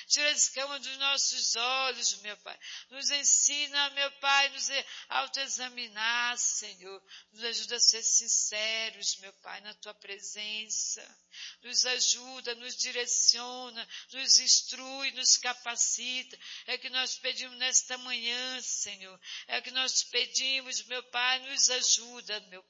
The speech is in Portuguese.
tira a escama dos nossos olhos, meu Pai. Nos ensina, meu Pai, nos autoexaminar, Senhor. Nos ajuda a ser sinceros, meu Pai, na Tua presença. Nos ajuda, nos direciona, nos instrui, nos capacita. É que nós pedimos nesta manhã, Senhor. É que nós pedimos, meu Pai, nos ajuda, meu